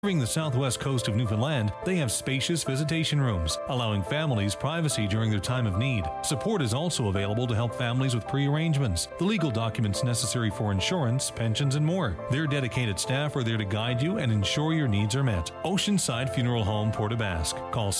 Serving the southwest coast of Newfoundland, they have spacious visitation rooms, allowing families privacy during their time of need. Support is also available to help families with pre-arrangements, the legal documents necessary for insurance, pensions, and more. Their dedicated staff are there to guide you and ensure your needs are met. Oceanside Funeral Home, Port aux Basques. Call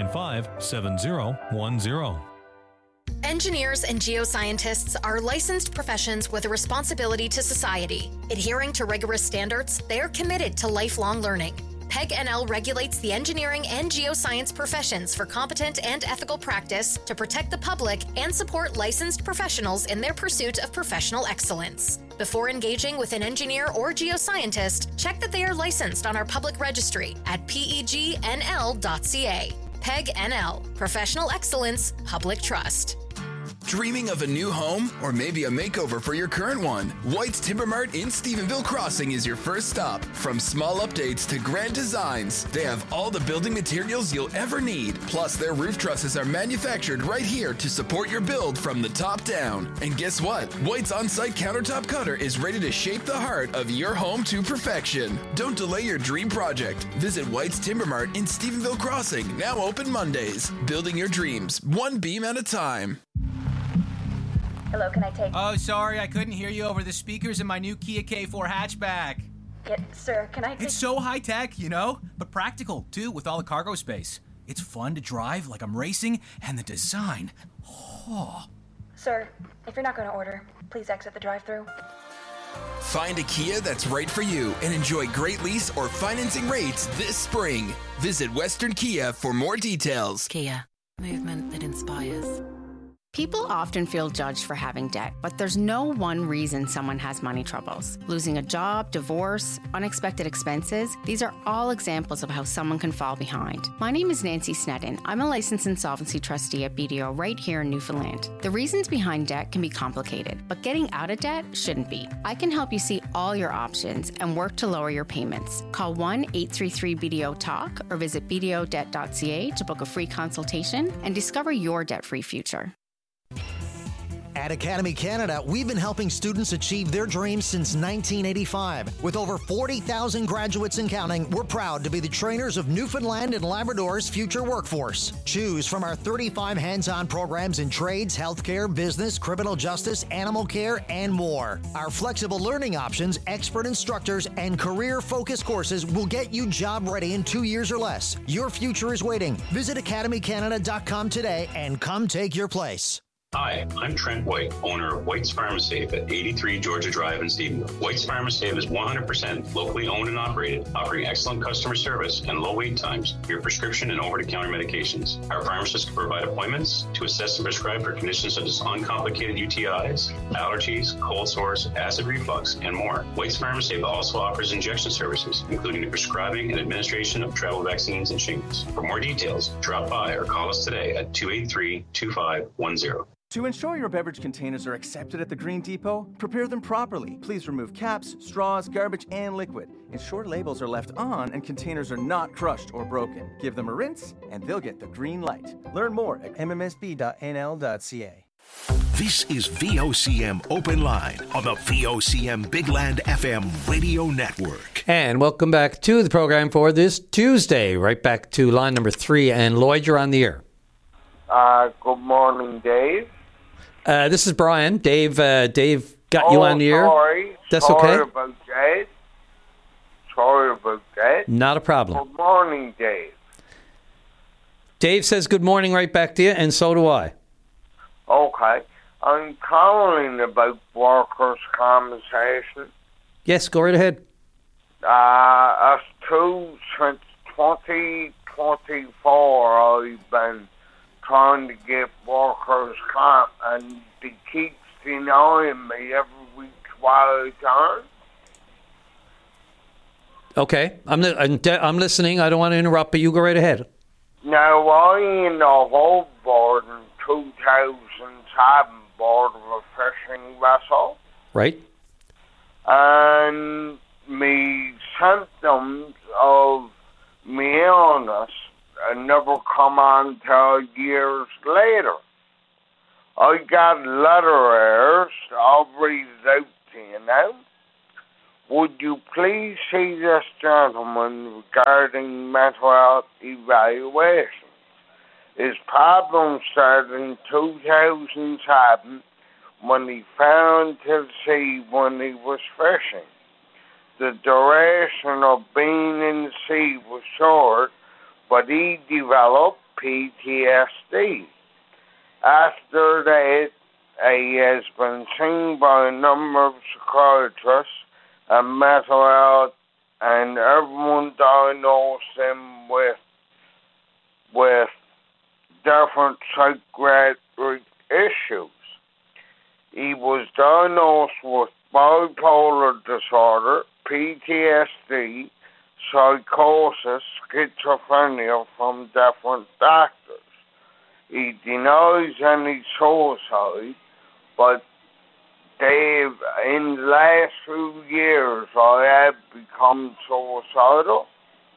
695-7010. Engineers and geoscientists are licensed professions with a responsibility to society. Adhering to rigorous standards, they are committed to lifelong learning. PEG NL regulates the engineering and geoscience professions for competent and ethical practice to protect the public and support licensed professionals in their pursuit of professional excellence. Before engaging with an engineer or geoscientist, check that they are licensed on our public registry at pegnl.ca. PEG NL, Professional Excellence, Public Trust. Dreaming of a new home or maybe a makeover for your current one? White's Timber Mart in Stephenville Crossing is your first stop. From small updates to grand designs, they have all the building materials you'll ever need. Plus, their roof trusses are manufactured right here to support your build from the top down. And guess what? White's on-site countertop cutter is ready to shape the heart of your home to perfection. Don't delay your dream project. Visit White's Timber Mart in Stephenville Crossing, now open Mondays. Building your dreams, one beam at a time. Hello, can I take... Oh, sorry, I couldn't hear you over the speakers in my new Kia K4 hatchback. Yeah, sir, can I take... It's so high-tech, you know, but practical, too, with all the cargo space. It's fun to drive like I'm racing, and the design... Oh. Sir, if you're not going to order, please exit the drive-thru. Find a Kia that's right for you and enjoy great lease or financing rates this spring. Visit Western Kia for more details. Kia, movement that inspires. People often feel judged for having debt, but there's no one reason someone has money troubles. Losing a job, divorce, unexpected expenses, these are all examples of how someone can fall behind. My name is Nancy Sneddon. I'm a licensed insolvency trustee at BDO right here in Newfoundland. The reasons behind debt can be complicated, but getting out of debt shouldn't be. I can help you see all your options and work to lower your payments. Call 1-833-BDO-TALK or visit bdodebt.ca to book a free consultation and discover your debt-free future. At Academy Canada, we've been helping students achieve their dreams since 1985. With over 40,000 graduates and counting, we're proud to be the trainers of Newfoundland and Labrador's future workforce. Choose from our 35 hands-on programs in trades, healthcare, business, criminal justice, animal care, and more. Our flexible learning options, expert instructors, and career-focused courses will get you job-ready in 2 years or less. Your future is waiting. Visit academycanada.com today and come take your place. Hi, I'm Trent White, owner of White's Pharmasafe at 83 Georgia Drive in Stephenville. White's Pharmasafe is 100% locally owned and operated, offering excellent customer service and low wait times for your prescription and over-the-counter medications. Our pharmacists can provide appointments to assess and prescribe for conditions such as uncomplicated UTIs, allergies, cold sores, acid reflux, and more. White's Pharmasafe also offers injection services, including the prescribing and administration of travel vaccines and shingles. For more details, drop by or call us today at 283-2510. To ensure your beverage containers are accepted at the Green Depot, prepare them properly. Please remove caps, straws, garbage, and liquid. Ensure labels are left on and containers are not crushed or broken. Give them a rinse and they'll get the green light. Learn more at mmsb.nl.ca. This is VOCM Open Line on the VOCM Big Land FM radio network. And welcome back to the program for this Tuesday. Right back to line number 3. And Lloyd, you're on the air. Good morning, Dave. This is Brian. Dave got you on the air. Sorry. That's sorry okay. About that. Sorry about that. Not a problem. Good morning, Dave. Dave says good morning right back to you, and so do I. Okay. I'm calling about workers' compensation. Yes, go right ahead. As to since 2024, I've been trying to get workers' comp, and they keep denying me every week while I turn. Okay, I'm listening. I don't want to interrupt, but you go right ahead. Now, I in the whole board in 2007 board of a fishing vessel. Right. And me symptoms of me illness never come on till years later. I got letter errors, I'll read it out to you now. Would you please see this gentleman regarding mental health evaluation? His problem started in 2007 when he fell into the sea when he was fishing. The duration of being in the sea was short, but he developed PTSD. After that, he has been seen by a number of psychiatrists and mental health, and everyone diagnosed him with different psychiatric issues. He was diagnosed with bipolar disorder, PTSD, psychosis, schizophrenia from different doctors. He denies any suicide, but Dave, in the last few years, I have become suicidal.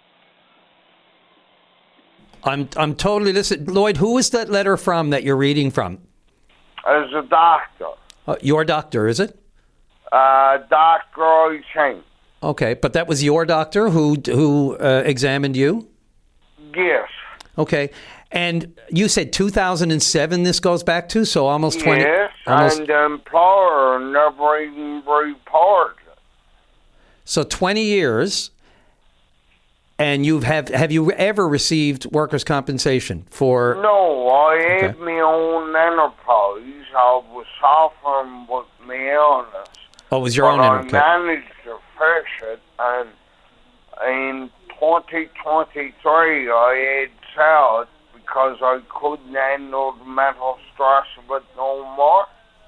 I'm totally listening. Lloyd, who is that letter from that you're reading from? As a doctor. Your doctor, is it? Dr. O'Shane. Okay, but that was your doctor who examined you? Yes. Okay, and you said 2007 this goes back to, so almost 20... Yes, and the employer never even reported it. So 20 years, and have you ever received workers' compensation for... No, I had my own enterprise. I was suffering with my illness. Oh, it was your own enterprise. I managed to fix it, and in 2023 I had sold because I couldn't handle the mental stress of it no more.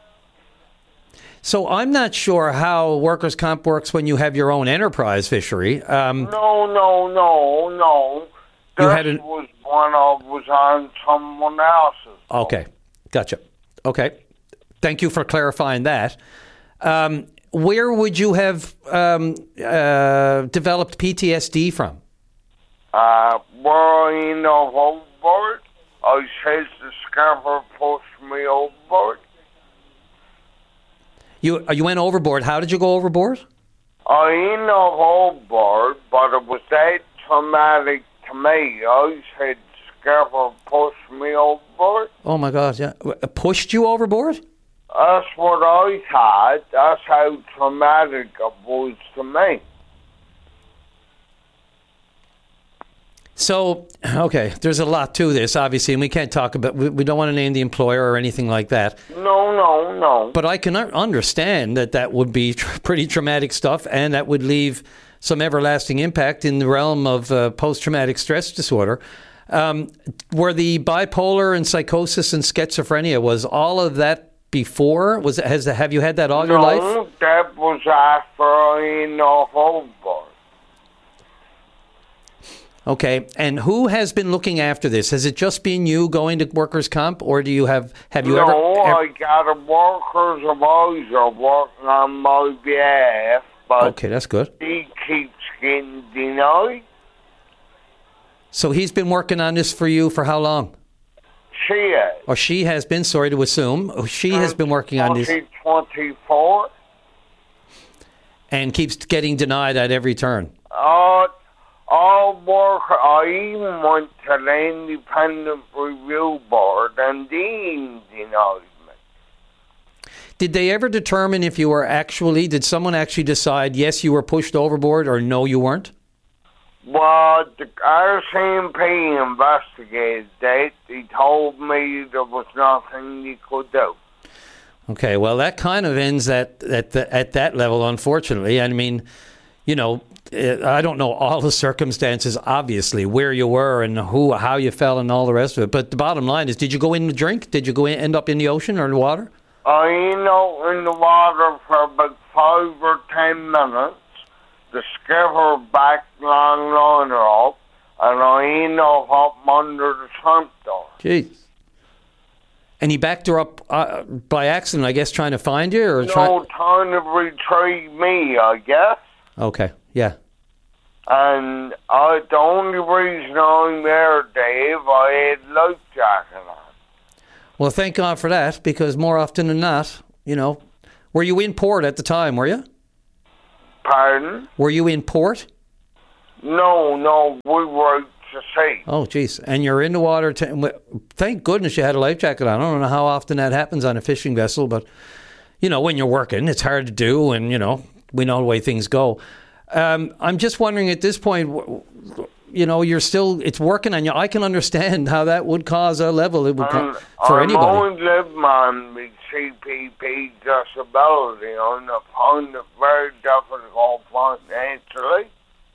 So I'm not sure how workers' comp works when you have your own enterprise fishery. No. This was when I was on someone else's. Okay, gotcha. Okay, thank you for clarifying that. Where would you have developed PTSD from? Where in overboard. I said the scamper pushed me overboard. You went overboard. How did you go overboard? I ended up overboard, but it was that traumatic to me. I said the scamper pushed me overboard. Oh my God! Yeah, pushed you overboard? That's what I thought. That's how traumatic it was to me. So, okay, there's a lot to this, obviously, and we can't talk about... We don't want to name the employer or anything like that. No. But I can understand that would be pretty traumatic stuff, and that would leave some everlasting impact in the realm of post-traumatic stress disorder. Were the bipolar and psychosis and schizophrenia, was all of that before? Have you had that all your life? No, that was after I ended up overboard. Okay, and who has been looking after this? Has it just been you going to workers' comp, or do you have you ever... No, I got a workers' advisor working on my behalf, but okay, that's good. He keeps getting denied. So he's been working on this for you for how long? She has. Or she has been, sorry to assume. She has been working on this. 2024. And keeps getting denied at every turn. I even went to the Independent Review Board and they denied me. Did they ever determine if you were did someone actually decide, yes, you were pushed overboard, or no, you weren't? Well, the RCMP investigated that. He told me there was nothing he could do. Okay, well, that kind of ends at that level, unfortunately. I mean, you know, I don't know all the circumstances, obviously, where you were and how you fell and all the rest of it. But the bottom line is, did you go in to drink? Did you end up in the ocean or the water? I ended up in the water for about 5 or 10 minutes. The skipper backed long liner up, and I ended up under the front door. Jeez. And he backed her up by accident, I guess, trying to find you? Or trying to retrieve me, I guess. Okay, yeah. And the only reason I'm there, Dave, I had life jacket on. Well, thank God for that, because more often than not, you know, were you in port at the time, were you? Pardon? Were you in port? No, we were out to sea. Oh, geez. And you're in the water. Thank goodness you had a life jacket on. I don't know how often that happens on a fishing vessel, but, when you're working, it's hard to do, and, we know the way things go. I'm just wondering at this point, you're still, it's working on you. I can understand how that would cause a level it would for anybody. I'm only living on with CPP disability. I'm finding it very difficult financially.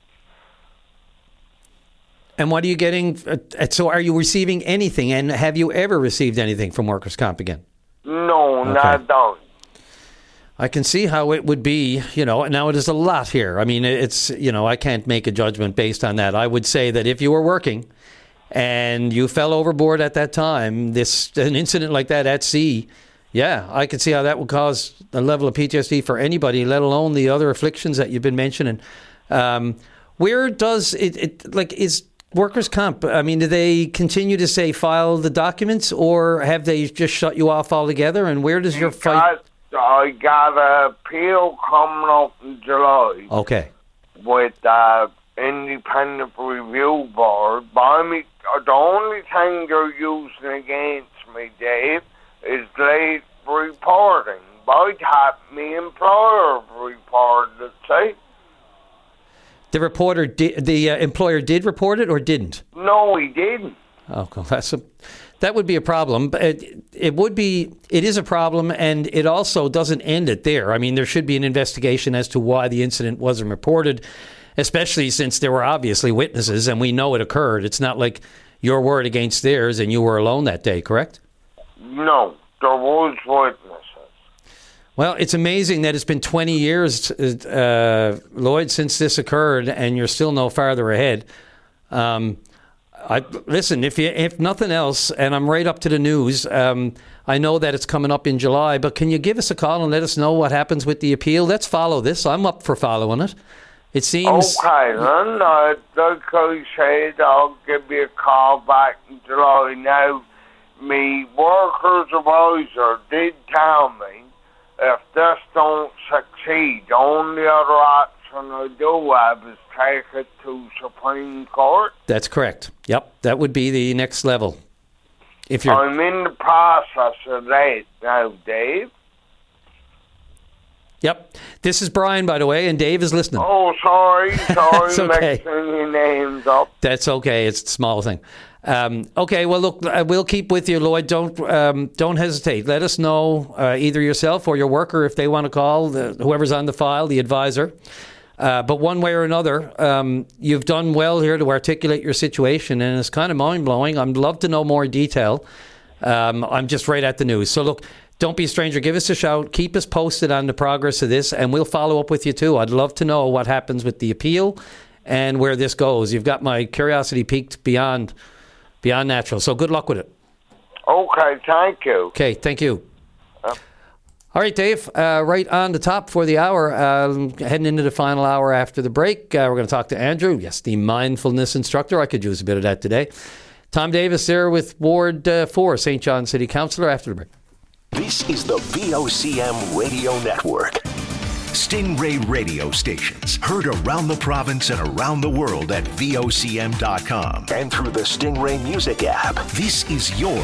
And what are you getting? So are you receiving anything? And have you ever received anything from workers' comp again? No, okay. Not done. I can see how it would be, now it is a lot here. I mean, it's, I can't make a judgment based on that. I would say that if you were working and you fell overboard at that time, an incident like that at sea, yeah, I could see how that would cause a level of PTSD for anybody, let alone the other afflictions that you've been mentioning. Where does is workers' comp, I mean, do they continue to say file the documents, or have they just shut you off altogether? And where does your fight... I got an appeal coming up in July. Okay. With the independent review board. The only thing they're using against me, Dave, is late reporting. I'd have my employer reported it, see? The employer did report it or didn't? No, he didn't. Oh, that would be a problem. It is a problem, and it also doesn't end it there. I mean, there should be an investigation as to why the incident wasn't reported, especially since there were obviously witnesses, and we know it occurred. It's not like your word against theirs and you were alone that day, correct? No, there was witnesses. Well, it's amazing that it's been 20 years, Lloyd, since this occurred, and you're still no farther ahead. Listen, if nothing else, and I'm right up to the news, I know that it's coming up in July, but can you give us a call and let us know what happens with the appeal? Let's follow this. I'm up for following it. It seems... Okay, then. Like I said, I'll give you a call back in July. Now, my workers advisor did tell me if this don't succeed, the only other option I do have is take it to Supreme Court. That's correct. Yep, that would be the next level. I'm in the process of that now, Dave. Yep. This is Brian, by the way, and Dave is listening. Oh, sorry. It's okay. Mixing your names up. That's okay. It's a small thing. Okay, well, look, we'll keep with you, Lloyd. Don't hesitate. Let us know, either yourself or your worker, if they want to call, whoever's on the file, the advisor. But one way or another, you've done well here to articulate your situation, and it's kind of mind-blowing. I'd love to know more detail. I'm just right at the news. So, look, don't be a stranger. Give us a shout. Keep us posted on the progress of this, and we'll follow up with you, too. I'd love to know what happens with the appeal and where this goes. You've got my curiosity piqued beyond natural. So good luck with it. Okay, thank you. Okay, thank you. All right, Dave, right on the top for the hour, heading into the final hour after the break. We're going to talk to Andrew, yes, the mindfulness instructor. I could use a bit of that today. Tom Davis there with Ward 4, St. John City Councillor, after the break. This is the VOCM Radio Network. Stingray radio stations heard around the province and around the world at VOCM.com and through the Stingray Music app. This is your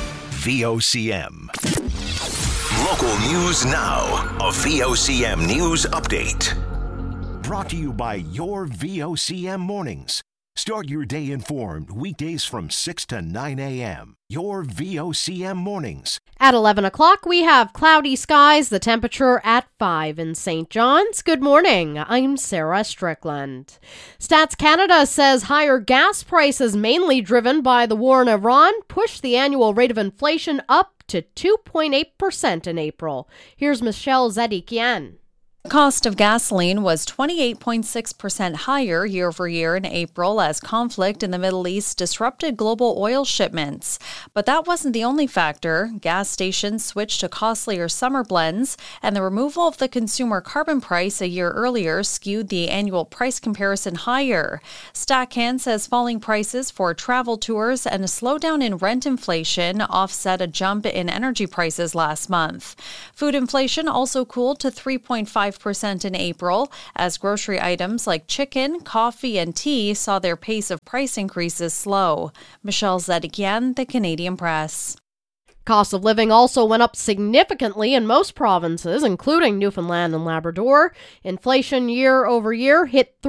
VOCM. Local news now. A VOCM news update. Brought to you by your VOCM mornings. Start your day informed weekdays from 6 to 9 a.m. Your VOCM mornings. At 11 o'clock, we have cloudy skies, the temperature at 5 in St. John's. Good morning. I'm Sarah Strickland. Stats Canada says higher gas prices, mainly driven by the war in Iran, pushed the annual rate of inflation up to 2.8% in April. Here's Michelle Zedikian. The cost of gasoline was 28.6% higher year over year in April as conflict in the Middle East disrupted global oil shipments. But that wasn't the only factor. Gas stations switched to costlier summer blends, and the removal of the consumer carbon price a year earlier skewed the annual price comparison higher. StatCan says falling prices for travel tours and a slowdown in rent inflation offset a jump in energy prices last month. Food inflation also cooled to 3.5% 5% in April, as grocery items like chicken, coffee, and tea saw their pace of price increases slow. Michelle Zedekian, The Canadian Press. Cost of living also went up significantly in most provinces, including Newfoundland and Labrador. Inflation year over year hit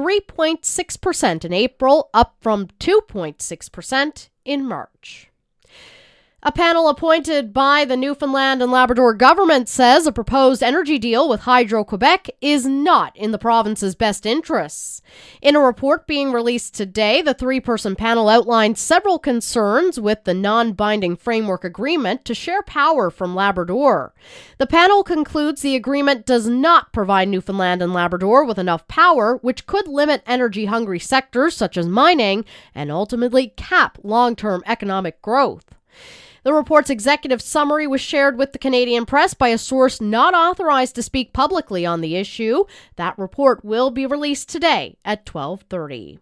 3.6% in April, up from 2.6% in March. A panel appointed by the Newfoundland and Labrador government says a proposed energy deal with Hydro-Quebec is not in the province's best interests. In a report being released today, the three-person panel outlined several concerns with the non-binding framework agreement to share power from Labrador. The panel concludes the agreement does not provide Newfoundland and Labrador with enough power, which could limit energy-hungry sectors such as mining and ultimately cap long-term economic growth. The report's executive summary was shared with the Canadian Press by a source not authorized to speak publicly on the issue. That report will be released today at 12:30.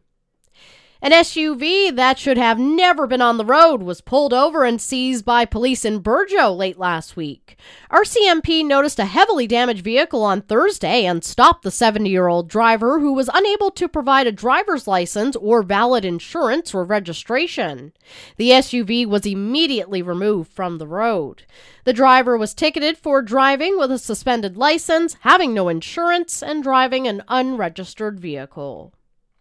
An SUV that should have never been on the road was pulled over and seized by police in Burjo late last week. RCMP noticed a heavily damaged vehicle on Thursday and stopped the 70-year-old driver who was unable to provide a driver's license or valid insurance or registration. The SUV was immediately removed from the road. The driver was ticketed for driving with a suspended license, having no insurance, and driving an unregistered vehicle.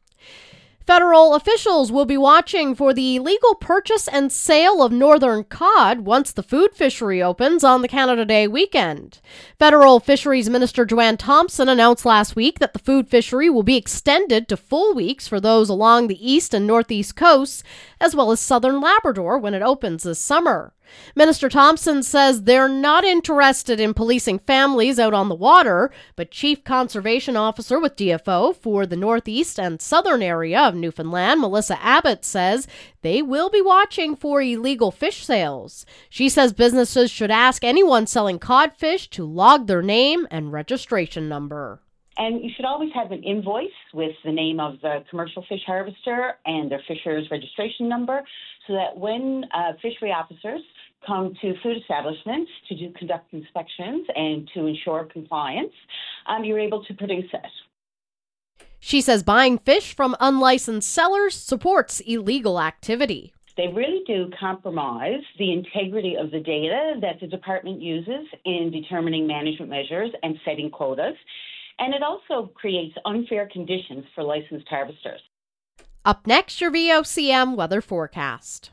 Federal officials will be watching for the illegal purchase and sale of northern cod once the food fishery opens on the Canada Day weekend. Federal Fisheries Minister Joanne Thompson announced last week that the food fishery will be extended to full weeks for those along the east and northeast coasts, as well as southern Labrador when it opens this summer. Minister Thompson says they're not interested in policing families out on the water, but Chief Conservation Officer with DFO for the northeast and southern area of Newfoundland, Melissa Abbott, says they will be watching for illegal fish sales. She says businesses should ask anyone selling codfish to log their name and registration number. And you should always have an invoice with the name of the commercial fish harvester and their fisher's registration number, so that when fishery officers come to food establishments to conduct inspections and to ensure compliance, you're able to produce it. She says buying fish from unlicensed sellers supports illegal activity. They really do compromise the integrity of the data that the department uses in determining management measures and setting quotas. And it also creates unfair conditions for licensed harvesters. Up next, your VOCM weather forecast.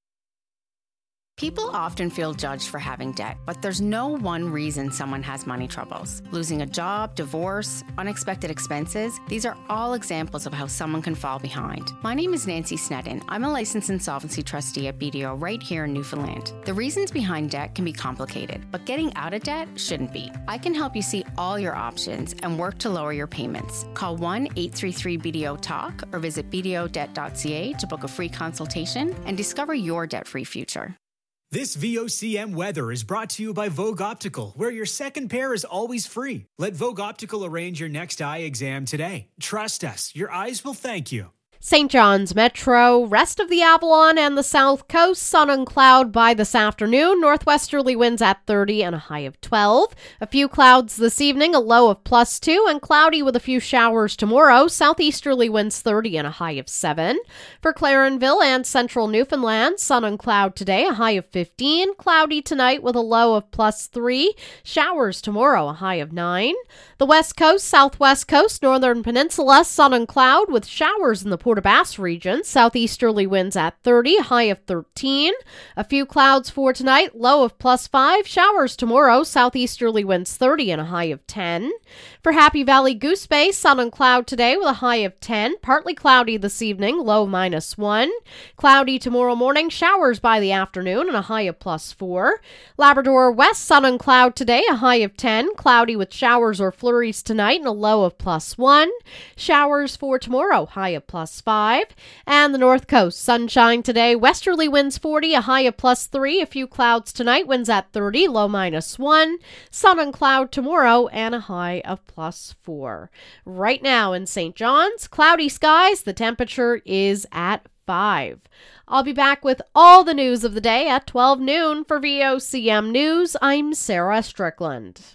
People often feel judged for having debt, but there's no one reason someone has money troubles. Losing a job, divorce, unexpected expenses, these are all examples of how someone can fall behind. My name is Nancy Sneddon. I'm a licensed insolvency trustee at BDO right here in Newfoundland. The reasons behind debt can be complicated, but getting out of debt shouldn't be. I can help you see all your options and work to lower your payments. Call 1-833-BDO-TALK or visit bdodebt.ca to book a free consultation and discover your debt-free future. This VOCM weather is brought to you by Vogue Optical, where your second pair is always free. Let Vogue Optical arrange your next eye exam today. Trust us, your eyes will thank you. St. John's Metro, rest of the Avalon and the South Coast, sun and cloud by this afternoon. Northwesterly winds at 30 and a high of 12. A few clouds this evening, a low of +2, and cloudy with a few showers tomorrow. Southeasterly winds 30 and a high of 7. For Clarenville and central Newfoundland, sun and cloud today, a high of 15. Cloudy tonight with a low of +3. Showers tomorrow, a high of 9. The West Coast, Southwest Coast, Northern Peninsula, sun and cloud with showers in the Port aux Basques region. Southeasterly winds at 30, high of 13. A few clouds for tonight, low of +5. Showers tomorrow, southeasterly winds 30 and a high of 10. For Happy Valley Goose Bay, sun and cloud today with a high of 10. Partly cloudy this evening, low -1. Cloudy tomorrow morning, showers by the afternoon and a high of +4. Labrador West, sun and cloud today, a high of 10. Cloudy with showers or flurries tonight and a low of +1. Showers for tomorrow, high of +5. And the North Coast, sunshine today, westerly winds 40, a high of +3. A few clouds tonight, winds at 30, low -1. Sun and cloud tomorrow and a high of +4. Right now in St. John's, cloudy skies, the temperature is at 5. I'll be back with all the news of the day at 12 noon for VOCM News. I'm Sarah Strickland.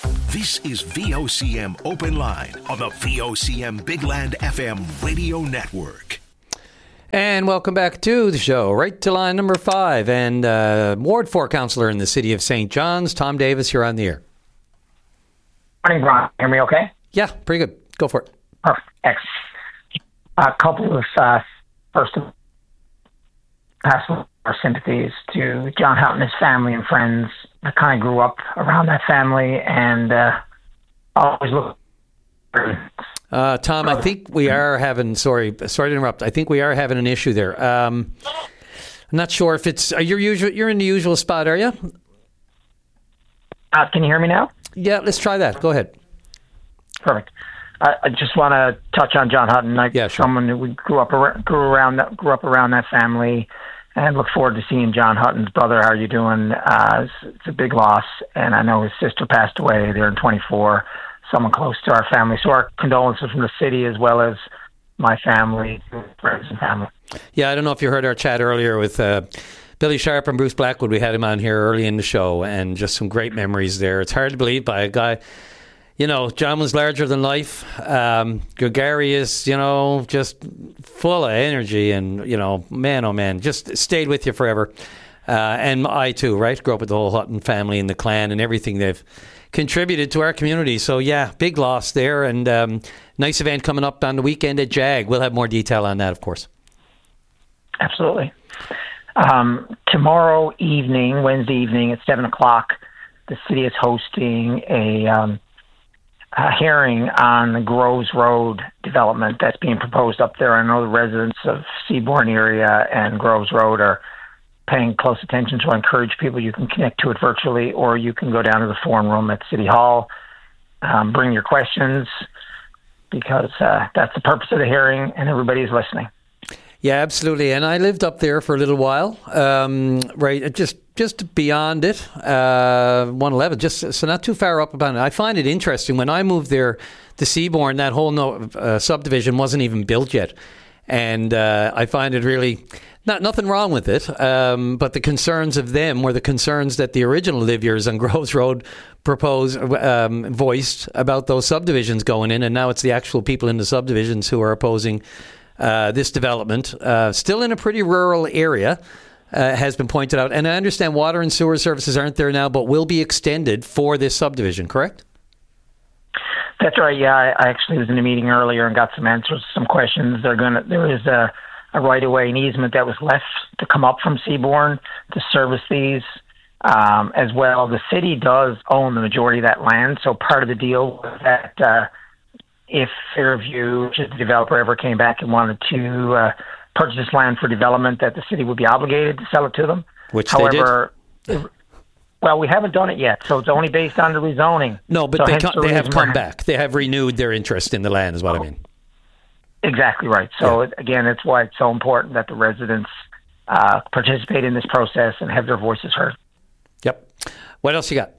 This is VOCM Open Line on the VOCM Big Land FM radio network. And welcome back to the show. Right to line number 5. And Ward 4 councillor in the city of St. John's, Tom Davis, you're on the air. Morning, Brian. Hear me okay? Yeah, pretty good. Go for it. Perfect. Excellent. A couple of first of pass our sympathies to John Houghton, his family and friends. I kind of grew up around that family and always look. Tom, I think we are having. Sorry to interrupt. I think we are having an issue there. I'm not sure if it's your usual. You're in the usual spot, are you? Can you hear me now? Yeah, let's try that. Go ahead. Perfect. I just want to touch on John Hutton. Someone who grew up around that family, and look forward to seeing John Hutton's brother. How are you doing? It's a big loss, and I know his sister passed away there in 24. Someone close to our family. So our condolences from the city as well as my family, friends and family. Yeah, I don't know if you heard our chat earlier with Billy Sharp and Bruce Blackwood. We had him on here early in the show, and just some great memories there. It's hard to believe by a guy. You know, John was larger than life, gregarious, just full of energy and, man, oh man, just stayed with you forever. And I too, right? Grew up with the whole Hutton family and the clan and everything they've contributed to our community. So yeah, big loss there, and nice event coming up on the weekend at JAG. We'll have more detail on that, of course. Absolutely. Tomorrow evening, Wednesday evening at 7:00, the city is hosting a hearing on the Groves Road development that's being proposed up there. I know the residents of Seabourn area and Groves Road are paying close attention, so I encourage people, you can connect to it virtually or you can go down to the forum room at City Hall. Bring your questions because that's the purpose of the hearing and everybody's listening. Yeah, absolutely. And I lived up there for a little while, right, just beyond it, 111, so not too far up about it. I find it interesting. When I moved there to Seabourn, that whole subdivision wasn't even built yet. And I find it really, nothing wrong with it, but the concerns of them were the concerns that the original livyers on Groves Road voiced about those subdivisions going in. And now it's the actual people in the subdivisions who are opposing this development, still in a pretty rural area, has been pointed out. And I understand water and sewer services aren't there now, but will be extended for this subdivision, correct? That's right, yeah. I actually was in a meeting earlier and got some answers to some questions. There is a right-of-way and easement that was left to come up from Seabourn to service these as well. The city does own the majority of that land, so part of the deal was that if Fairview, which is the developer, ever came back and wanted to purchase this land for development, that the city would be obligated to sell it to them. Which However, they did. Well, we haven't done it yet, so it's only based on the rezoning. No, but so they have come back. They have renewed their interest in the land, is what I mean. Exactly right. So, Again, it's why it's so important that the residents participate in this process and have their voices heard. Yep. What else you got?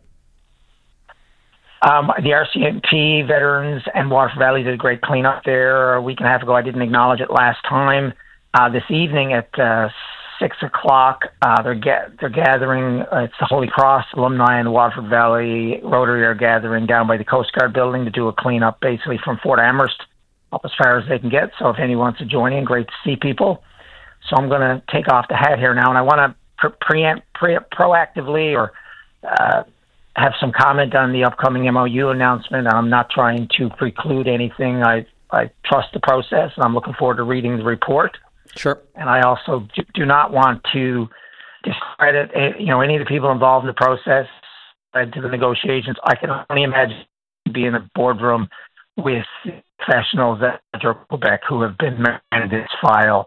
The RCMP, Veterans, and Waterford Valley did a great cleanup there a week and a half ago. I didn't acknowledge it last time. This evening at 6:00, they're gathering. It's the Holy Cross alumni and the Waterford Valley Rotary are gathering down by the Coast Guard building to do a cleanup, basically from Fort Amherst up as far as they can get. So if anyone wants to join in, great to see people. So I'm going to take off the hat here now, and I want to proactively or have some comment on the upcoming MOU announcement. I'm not trying to preclude anything. I trust the process, and I'm looking forward to reading the report. Sure. And I also do not want to discredit any of the people involved in the process led to the negotiations. I can only imagine being in a boardroom with professionals at Quebec who have been managing this file.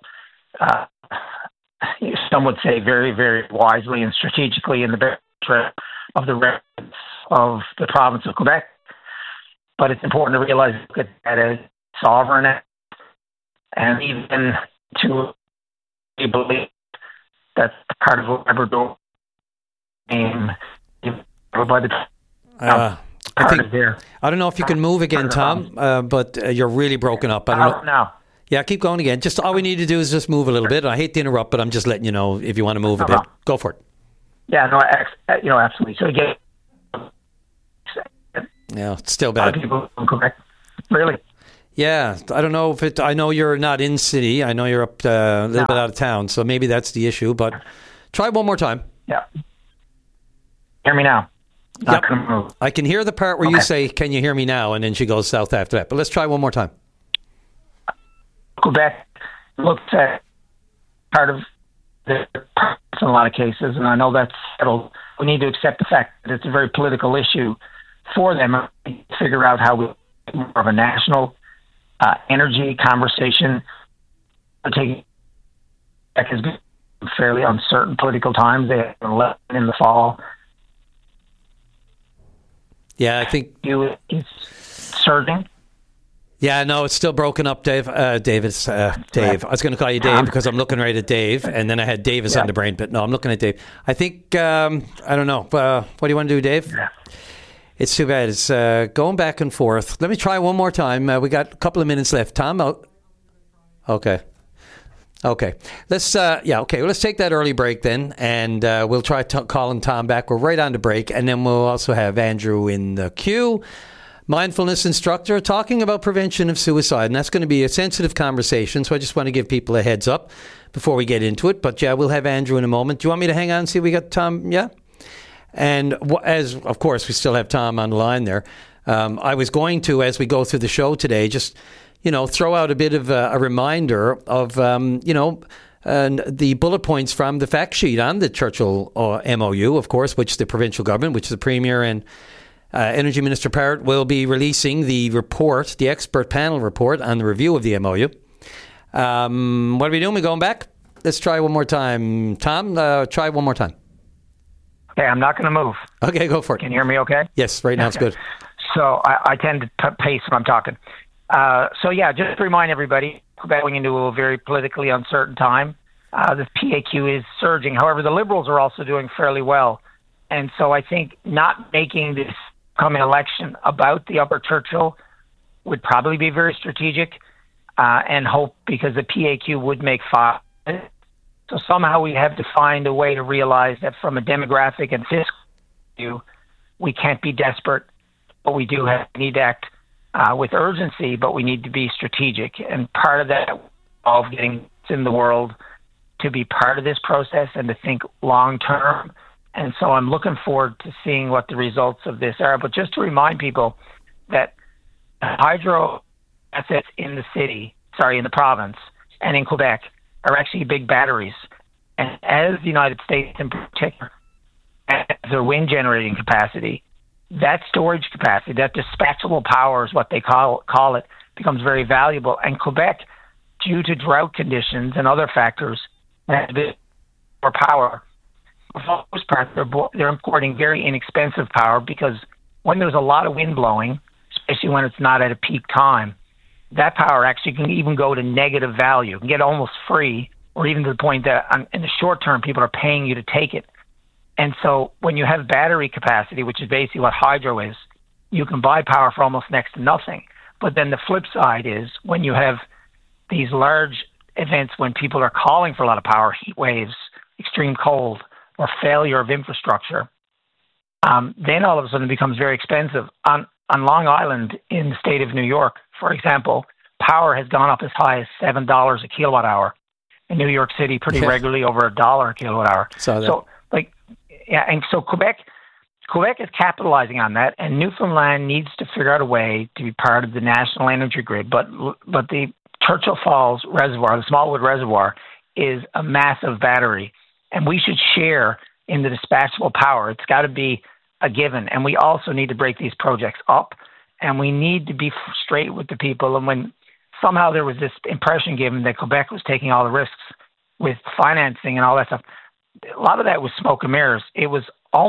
Some would say very, very wisely and strategically in the best interest of the residents of the province of Quebec. But it's important to realize that as sovereign and even to believe that's part of Labrador aim by the I don't know if you can move again, Tom, but you're really broken up. I don't know. No. Yeah, keep going again. Just all we need to do is just move a little bit. I hate to interrupt, but I'm just letting you know if you want to move a bit. Go for it. Yeah, no, absolutely. So again, Yeah, it's still bad. People in Quebec. Really? Yeah, I don't know if it. I know you're not in city. I know you're up a little bit out of town, so maybe that's the issue. But try one more time. Yeah. Hear me now. Yep. I can hear the part where you say, "Can you hear me now?" and then she goes south after that. But let's try one more time. Quebec looks at part of the in a lot of cases, and I know that's settled. We need to accept the fact that it's a very political issue for them. Figure out how we more of a national energy conversation. Quebec has been fairly uncertain political times. They had an election in the fall. Yeah, I think it's surging. Yeah, no, it's still broken up, Dave. Dave. I was going to call you Dave because I'm looking right at Dave, and then I had Davis on the brain, but no, I'm looking at Dave. I think, I don't know. What do you want to do, Dave? Yeah. It's too bad. It's going back and forth. Let me try one more time. We got a couple of minutes left. Tom? Okay. Let's let's take that early break then, and we'll try calling Tom back. We're right on the break, and then we'll also have Andrew in the queue, mindfulness instructor, talking about prevention of suicide, and that's going to be a sensitive conversation, so I just want to give people a heads up before we get into it. But yeah, we'll have Andrew in a moment. Do you want me to hang on and see if we got Tom? Yeah? And as, of course, we still have Tom on the line there. I was going to, as we go through the show today, just throw out a bit of a reminder of, the bullet points from the fact sheet on the Churchill MOU, of course, which the provincial government, which the Premier and Energy Minister Parrott will be releasing the report, the expert panel report on the review of the MOU. What are we doing? We going back? Let's try one more time. Tom, try one more time. Okay, I'm not going to move. Okay, go for it. Can you hear me okay? Yes, right now it's good. So I tend to pace when I'm talking. Just to remind everybody, Quebec going into a very politically uncertain time. The PAQ is surging. However, the Liberals are also doing fairly well. And so I think not making this coming election about the Upper Churchill would probably be very strategic and hope because the PAQ would make 5. So somehow we have to find a way to realize that from a demographic and fiscal view, we can't be desperate, but we do need to act with urgency, but we need to be strategic. And part of that involves getting in the world to be part of this process and to think long term. And so I'm looking forward to seeing what the results of this are. But just to remind people that hydro assets in the province and in Quebec are actually big batteries. And as the United States in particular has their wind generating capacity, that storage capacity, that dispatchable power is what they call it, becomes very valuable. And Quebec, due to drought conditions and other factors, has a bit more power. For the most part, they're importing very inexpensive power because when there's a lot of wind blowing, especially when it's not at a peak time, that power actually can even go to negative value. You can get almost free, or even to the point that in the short term, people are paying you to take it. And so when you have battery capacity, which is basically what hydro is, you can buy power for almost next to nothing. But then the flip side is when you have these large events when people are calling for a lot of power, heat waves, extreme cold, or failure of infrastructure, then all of a sudden it becomes very expensive. On Long Island in the state of New York, for example, power has gone up as high as $7 a kilowatt hour. In New York City, pretty regularly over $1 a kilowatt hour. And so Quebec is capitalizing on that, and Newfoundland needs to figure out a way to be part of the national energy grid. But the Churchill Falls Reservoir, the Smallwood Reservoir, is a massive battery, and we should share in the dispatchable power. It's got to be a given, and we also need to break these projects up, and we need to be straight with the people. And when somehow there was this impression given that Quebec was taking all the risks with financing and all that stuff, a lot of that was smoke and mirrors. It was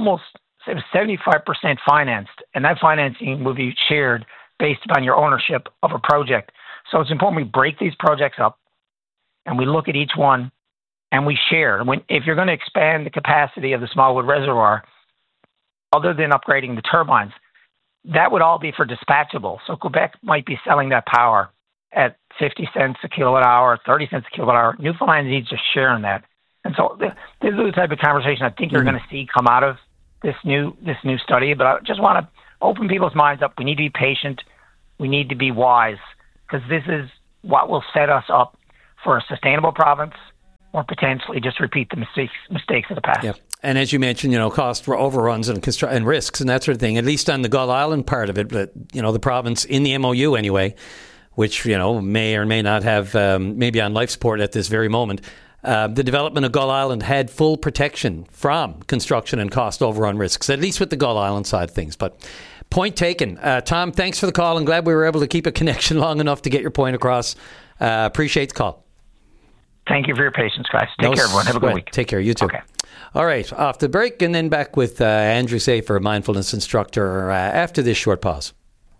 75% financed, and that financing will be shared based upon your ownership of a project. So it's important we break these projects up, and we look at each one, and we share. If you're going to expand the capacity of the Smallwood Reservoir, other than upgrading the turbines, that would all be for dispatchable. So Quebec might be selling that power at 50 cents a kilowatt hour, 30 cents a kilowatt hour. Newfoundland needs to share in that. And so this is the type of conversation I think you're going to see come out of this new study. But I just want to open people's minds up. We need to be patient. We need to be wise, because this is what will set us up for a sustainable province, or potentially just repeat the mistakes of the past. Yeah. And as you mentioned, cost overruns and risks and that sort of thing, at least on the Gull Island part of it, but, the province in the MOU anyway, which, may or may not have, maybe on life support at this very moment, the development of Gull Island had full protection from construction and cost overrun risks, at least with the Gull Island side of things. But point taken. Tom, thanks for the call. I'm glad we were able to keep a connection long enough to get your point across. Appreciate the call. Thank you for your patience, guys. Take care, everyone. Have a good week. Take care. You too. Okay. All right. Off the break and then back with Andrew Safer, a mindfulness instructor, after this short pause.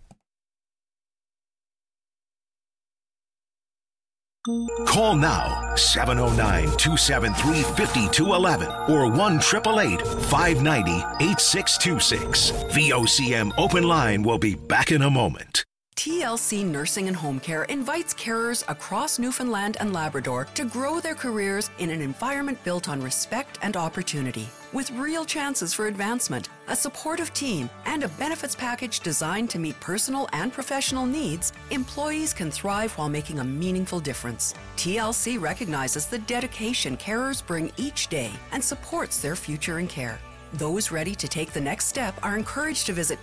Call now, 709-273-5211 or 1-888-590-8626. VOCM Open Line will be back in a moment. TLC Nursing and Home Care invites carers across Newfoundland and Labrador to grow their careers in an environment built on respect and opportunity. With real chances for advancement, a supportive team, and a benefits package designed to meet personal and professional needs, employees can thrive while making a meaningful difference. TLC recognizes the dedication carers bring each day and supports their future in care. Those ready to take the next step are encouraged to visit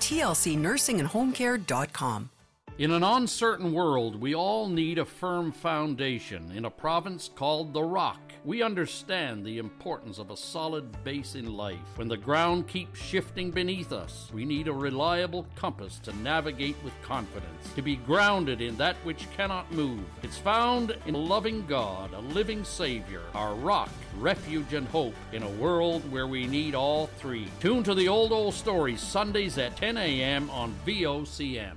tlcnursingandhomecare.com. In an uncertain world, we all need a firm foundation in a province called the Rock. We understand the importance of a solid base in life. When the ground keeps shifting beneath us, we need a reliable compass to navigate with confidence, to be grounded in that which cannot move. It's found in a loving God, a living Savior, our rock, refuge, and hope in a world where we need all three. Tune to the Old Stories Sundays at 10 a.m. on VOCM.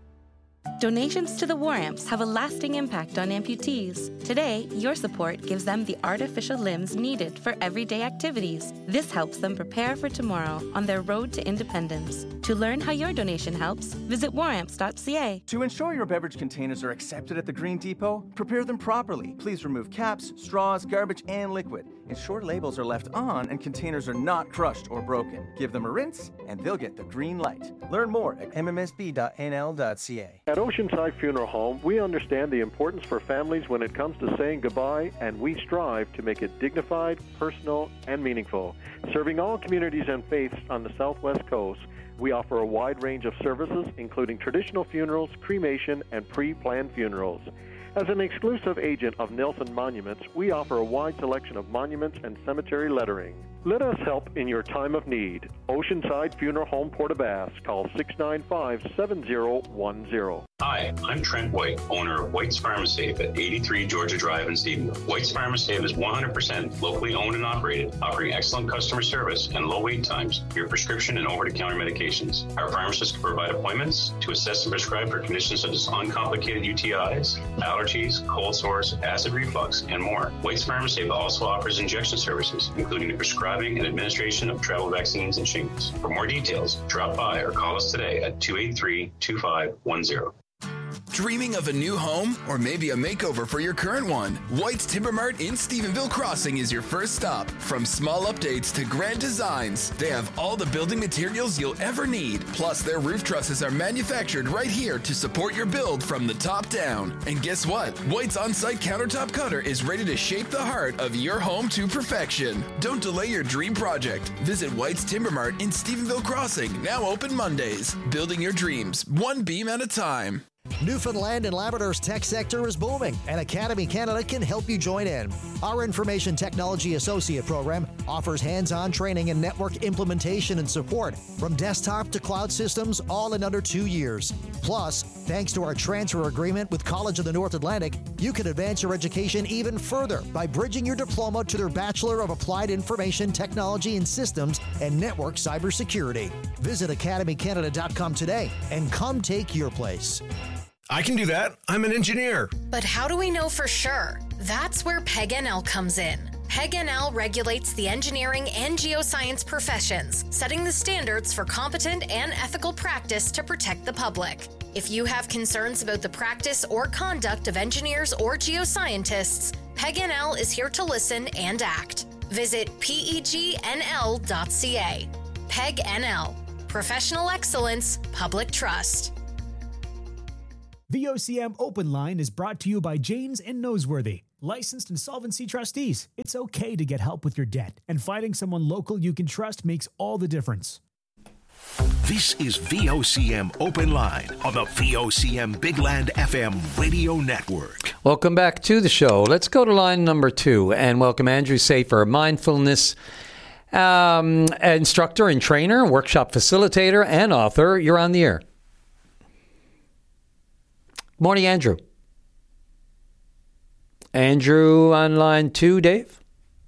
Donations to the War Amps have a lasting impact on amputees. Today, your support gives them the artificial limbs needed for everyday activities. This helps them prepare for tomorrow on their road to independence. To learn how your donation helps, visit waramps.ca. To ensure your beverage containers are accepted at the Green Depot, prepare them properly. Please remove caps, straws, garbage, and liquid. Ensure labels are left on and containers are not crushed or broken. Give them a rinse, and they'll get the green light. Learn more at mmsb.nl.ca. At Oceanside Funeral Home, we understand the importance for families when it comes to saying goodbye, and we strive to make it dignified, personal, and meaningful. Serving all communities and faiths on the Southwest Coast, we offer a wide range of services, including traditional funerals, cremation, and pre-planned funerals. As an exclusive agent of Nelson Monuments, we offer a wide selection of monuments and cemetery lettering. Let us help in your time of need. Oceanside Funeral Home, Port-aux-Basques. Call 695-7010. Hi, I'm Trent White, owner of White's Pharmasafe at 83 Georgia Drive in Stephenville. White's Pharmasafe is 100% locally owned and operated, offering excellent customer service and low wait times for your prescription and over-the-counter medications. Our pharmacists can provide appointments to assess and prescribe for conditions such as uncomplicated UTIs, allergies, cold sores, acid reflux, and more. White's Pharmasafe also offers injection services, including the prescribing and administration of travel vaccines and shingles. For more details, drop by or call us today at 283-2510. Dreaming of a new home or maybe a makeover for your current one? White's Timber Mart in Stephenville Crossing is your first stop. From small updates to grand designs, they have all the building materials you'll ever need. Plus, their roof trusses are manufactured right here to support your build from the top down. And guess what? White's on-site countertop cutter is ready to shape the heart of your home to perfection. Don't delay your dream project. Visit White's Timber Mart in Stephenville Crossing, now open Mondays. Building your dreams, one beam at a time. Newfoundland and Labrador's tech sector is booming, and Academy Canada can help you join in. Our Information Technology Associate program offers hands-on training in network implementation and support from desktop to cloud systems, all in under 2 years. Plus, thanks to our transfer agreement with College of the North Atlantic, you can advance your education even further by bridging your diploma to their Bachelor of Applied Information Technology and Systems and Network Cybersecurity. Visit academycanada.com today and come take your place. I can do that. I'm an engineer. But how do we know for sure? That's where PEG-NL comes in. PEG-NL regulates the engineering and geoscience professions, setting the standards for competent and ethical practice to protect the public. If you have concerns about the practice or conduct of engineers or geoscientists, PEG-NL is here to listen and act. Visit pegnl.ca. PEG-NL. Professional excellence, public trust. VOCM Open Line is brought to you by Janes and Noseworthy, licensed insolvency trustees. It's okay to get help with your debt, and finding someone local you can trust makes all the difference. This is VOCM Open Line on the VOCM Big Land FM radio network. Welcome back to the show. Let's go to line number 2 and welcome Andrew Safer, mindfulness instructor and trainer, workshop facilitator, and author. You're on the air. Morning, Andrew. Andrew on line 2, Dave?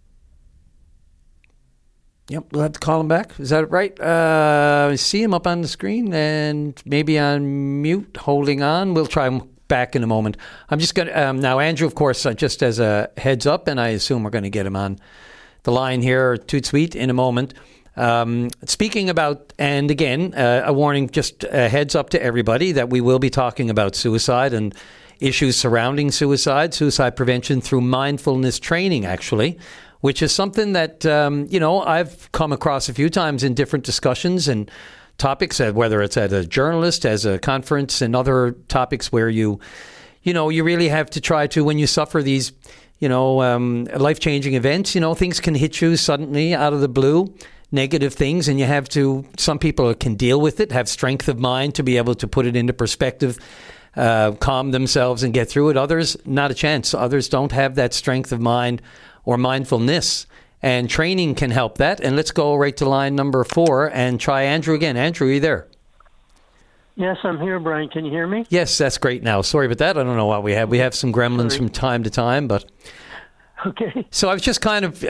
Yep, we'll have to call him back. Is that right? I see him up on the screen and maybe on mute, holding on. We'll try him back in a moment. I'm just going to, now Andrew, of course, just as a heads up, and I assume we're going to get him on the line here, toot sweet, in a moment. Speaking about, and again, a warning, just a heads up to everybody that we will be talking about suicide and issues surrounding suicide prevention through mindfulness training, actually, which is something that, I've come across a few times in different discussions and topics, whether it's at a journalist, as a conference, and other topics where you really have to try to, when you suffer these, life-changing events, things can hit you suddenly out of the blue, negative things, and you have to, some people can deal with it, have strength of mind to be able to put it into perspective, calm themselves and get through it. Others, not a chance. Others don't have that strength of mind or mindfulness, and training can help that. And let's go right to line number 4 and try Andrew again. Andrew, are you there? Yes, I'm here, Brian. Can you hear me? Yes, that's great now. Sorry about that. I don't know what we have. We have some gremlins from time to time, but... Okay. So I was just kind of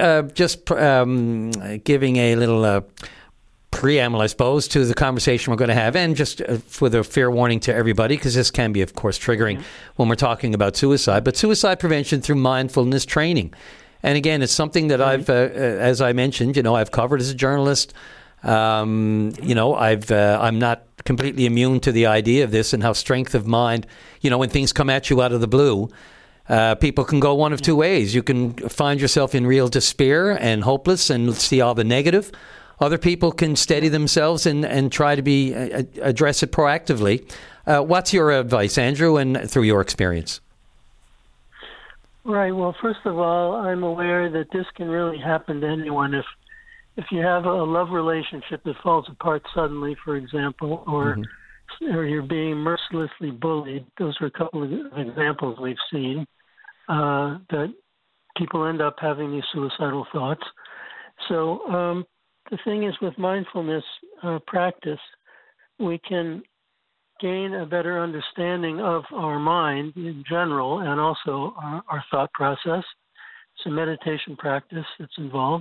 giving a little preamble, I suppose, to the conversation we're going to have, and just with a fair warning to everybody, because this can be, of course, triggering when we're talking about suicide, but suicide prevention through mindfulness training. And again, it's something that I've, as I mentioned, I've covered as a journalist. I'm not completely immune to the idea of this and how strength of mind, when things come at you out of the blue, people can go one of two ways. You can find yourself in real despair and hopeless and see all the negative. Other people can steady themselves and try to address it proactively. What's your advice, Andrew, and through your experience? Right. Well, first of all, I'm aware that this can really happen to anyone. If you have a love relationship that falls apart suddenly, for example, or you're being mercilessly bullied, those are a couple of examples we've seen, that people end up having these suicidal thoughts. So the thing is, with mindfulness practice, we can gain a better understanding of our mind in general and also our thought process. It's a meditation practice that's involved.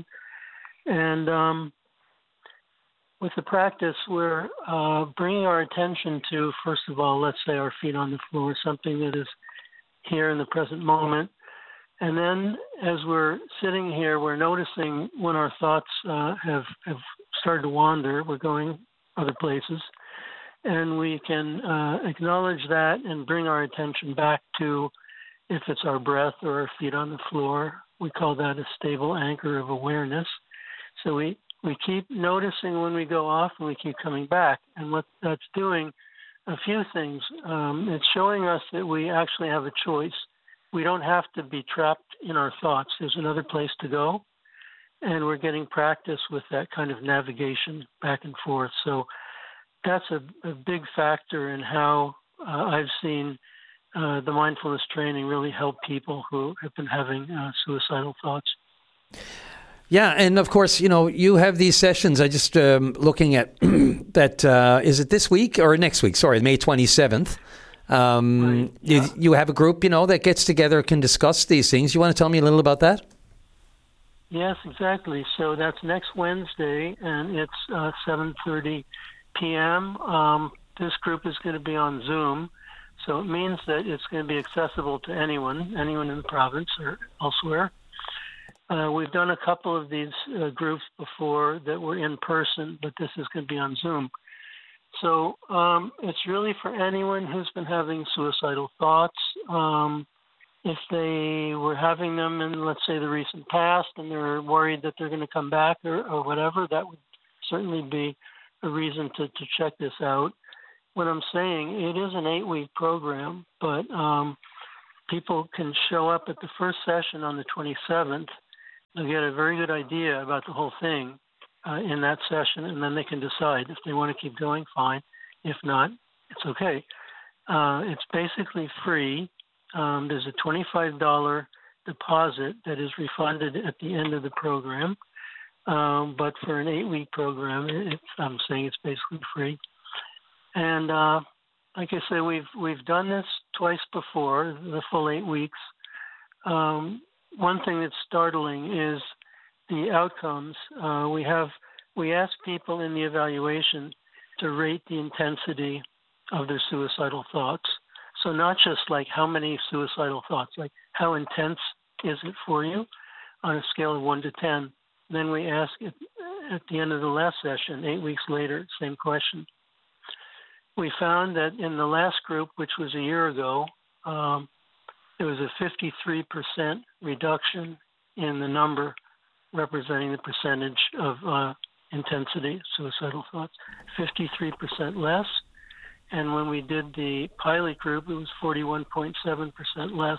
And with the practice, we're bringing our attention to, first of all, let's say our feet on the floor, something that is here in the present moment. And then as we're sitting here, we're noticing when our thoughts have started to wander, we're going other places. And we can acknowledge that and bring our attention back to, if it's our breath or our feet on the floor, we call that a stable anchor of awareness. So we keep noticing when we go off and we keep coming back. And what that's doing, a few things. It's showing us that we actually have a choice. We don't have to be trapped in our thoughts. There's another place to go. And we're getting practice with that kind of navigation back and forth. So that's a big factor in how I've seen the mindfulness training really help people who have been having suicidal thoughts. Yeah, and of course, you have these sessions. I just looking at that. Is it this week or next week? Sorry, May 27th. Right, yeah. You have a group, that gets together, can discuss these things. You want to tell me a little about that? Yes, exactly. So that's next Wednesday, and it's 7:30 p.m. This group is going to be on Zoom, so it means that it's going to be accessible to anyone in the province or elsewhere. We've done a couple of these groups before that were in person, but this is going to be on Zoom. So it's really for anyone who's been having suicidal thoughts. If they were having them in, let's say, the recent past, and they're worried that they're going to come back or whatever, that would certainly be a reason to check this out. What I'm saying, it is an 8-week program, but people can show up at the first session on the 27th. They'll get a very good idea about the whole thing in that session, and then they can decide if they want to keep going, fine. If not, it's okay. It's basically free. There's a $25 deposit that is refunded at the end of the program. But for an 8-week program, I'm saying it's basically free. And like I say, we've done this twice before, the full 8 weeks. One thing that's startling is the outcomes. We ask people in the evaluation to rate the intensity of their suicidal thoughts. So not just like how many suicidal thoughts, like how intense is it for you on a scale of 1 to 10. Then we ask at the end of the last session, 8 weeks later, same question. We found that in the last group, which was a year ago, there was a 53% reduction in the number representing the percentage of intensity, suicidal thoughts, 53% less. And when we did the pilot group, it was 41.7% less.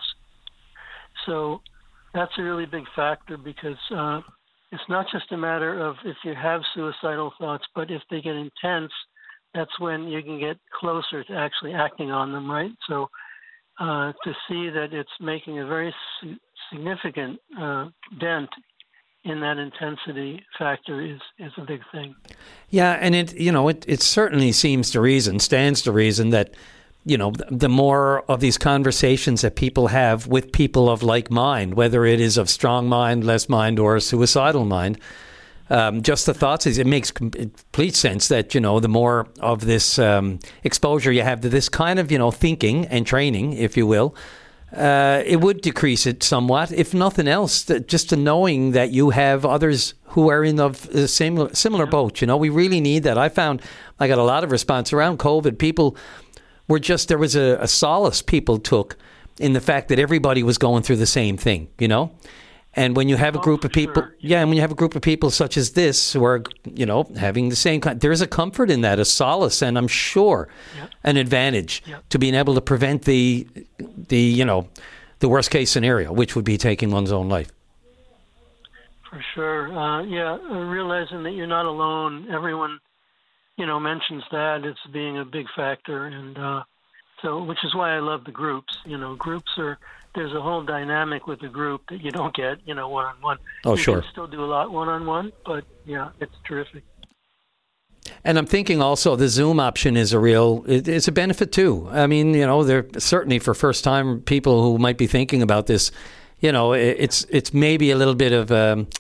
So that's a really big factor because it's not just a matter of if you have suicidal thoughts, but if they get intense, that's when you can get closer to actually acting on them, right? So to see that it's making a very significant dent in that intensity factor is a big thing. Yeah, and it certainly stands to reason that, the more of these conversations that people have with people of like mind, whether it is of strong mind, less mind, or a suicidal mind, just the thoughts, it makes complete sense that, the more of this exposure you have to this kind of, thinking and training, if you will, it would decrease it somewhat, if nothing else, just to knowing that you have others who are in the similar boat. We really need that. I found I got a lot of response around COVID. People were there was a solace people took in the fact that everybody was going through the same thing, And when you have a group of people, and when you have a group of people such as this who are, having the same kind, there is a comfort in that, a solace, and I'm sure an advantage to being able to prevent the worst case scenario, which would be taking one's own life. For sure. Realizing that you're not alone. Everyone, mentions that it's being a big factor. And so, which is why I love the groups. Groups there's a whole dynamic with the group that you don't get, one-on-one. Oh, sure. You can still do a lot one-on-one, but it's terrific. And I'm thinking also the Zoom option is it's a benefit too. I mean, there certainly for first-time people who might be thinking about this, it's maybe a little bit of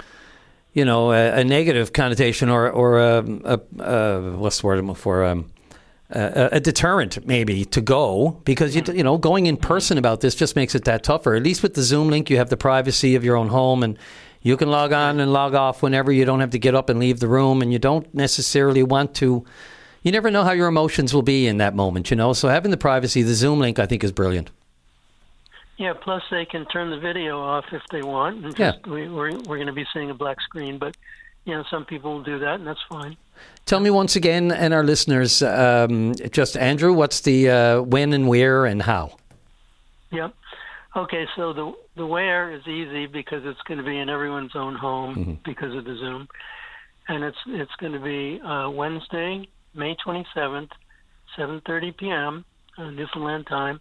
a negative connotation or what's the word for a deterrent maybe to go, because going in person about this just makes it that tougher. At least with the Zoom link, you have the privacy of your own home, and you can log on and log off whenever. You don't have to get up and leave the room, and you don't necessarily want to. You never know how your emotions will be in that moment, So having the privacy, the Zoom link, I think, is brilliant. Yeah. Plus, they can turn the video off if they want, and we're going to be seeing a black screen, but some people will do that, and that's fine. Tell me once again, and our listeners, just Andrew, what's the when and where and how? Yep. Okay, so the where is easy because it's going to be in everyone's own home because of the Zoom, and it's going to be Wednesday, May 27th, 7:30 p.m. Newfoundland time.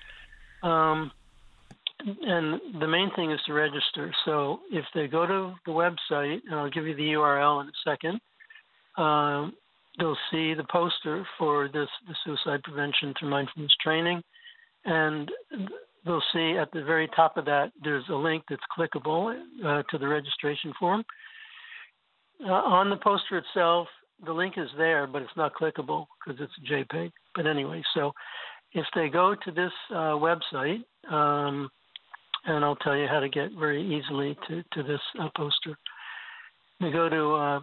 And the main thing is to register. So if they go to the website, and I'll give you the URL in a second, they'll see the poster for the suicide prevention through mindfulness training, and they'll see at the very top of that there's a link that's clickable to the registration form. On the poster itself, the link is there, but it's not clickable because it's a JPEG. But anyway, so if they go to this website, and I'll tell you how to get very easily to this poster. They go to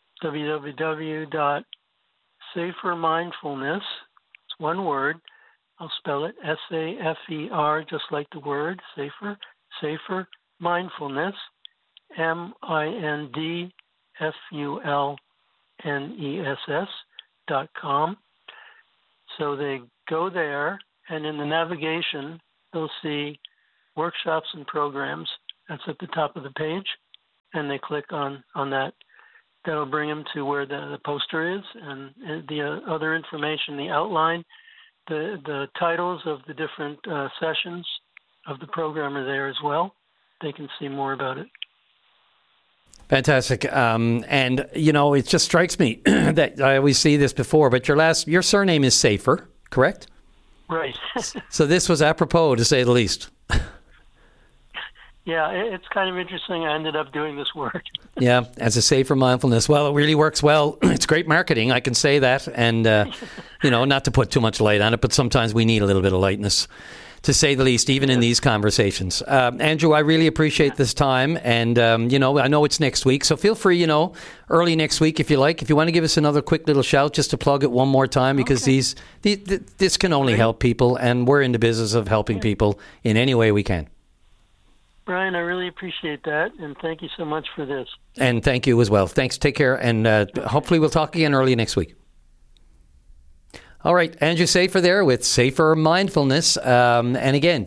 www.safermindfulness. It's one word. I'll spell it SAFER, just like the word safer. Safer Mindfulness, MINDFULNESS stingrayradio.com. So they go there, and in the navigation, they'll see workshops and programs. That's at the top of the page, and they click on that. That'll bring them to where the poster is, and the other information, the outline, the titles of the different sessions of the program are there as well. They can see more about it. Fantastic. And, you know, it just strikes me that I always see this before, but your surname is Safer, correct? Right. So this was apropos, to say the least. Yeah, it's kind of interesting. I ended up doing this work. Yeah, as a Safer Mindfulness. Well, it really works well. It's great marketing, I can say that. And, you know, not to put too much light on it, but sometimes we need a little bit of lightness, to say the least, even in these conversations. Andrew, I really appreciate this time. And, you know, I know it's next week, so feel free, you know, early next week if you like. If you want to give us another quick little shout just to plug it one more time, because this can only help people, and we're in the business of helping people in any way we can. Brian, I really appreciate that, and thank you so much for this. And thank you as well. Thanks. Take care, and hopefully we'll talk again early next week. All right, Andrew Safer there with Safer Mindfulness. And again,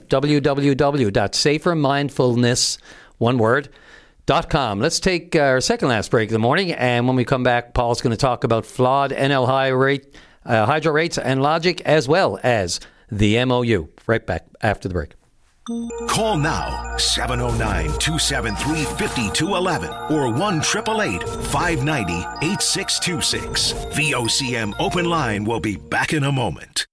www.safermindfulness.com. Let's take our second last break of the morning, and when we come back, Paul's going to talk about flawed NL hydro rates and logic, as well as the MOU. Right back after the break. Call now, 709-273-5211 or 1-888-590-8626. VOCM Open Line will be back in a moment.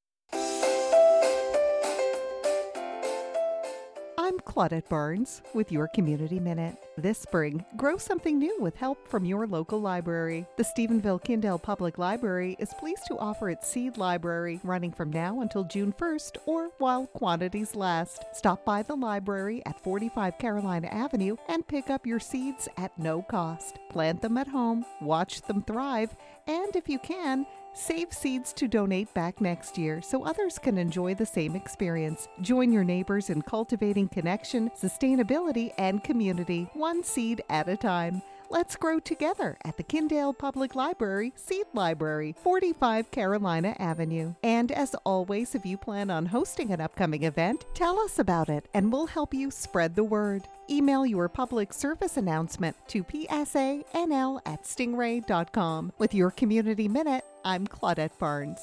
I'm Claudette Barnes with your Community Minute. This spring, grow something new with help from your local library. The Stephenville-Kindale Public Library is pleased to offer its seed library running from now until June 1st or while quantities last. Stop by the library at 45 Carolina Avenue and pick up your seeds at no cost. Plant them at home, watch them thrive, and if you can, save seeds to donate back next year so others can enjoy the same experience. Join your neighbors in cultivating connection, sustainability, and community, one seed at a time. Let's grow together at the Kindale Public Library Seed Library, 45 Carolina Avenue. And as always, if you plan on hosting an upcoming event, tell us about it and we'll help you spread the word. Email your public service announcement to psanl@stingray.com. With your Community Minute, I'm Claudette Barnes.